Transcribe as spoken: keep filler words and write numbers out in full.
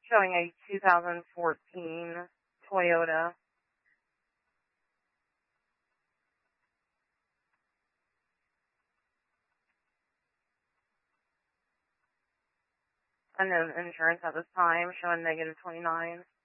Showing a two thousand fourteen Toyota. Unknown insurance at this time, showing negative twenty-nine.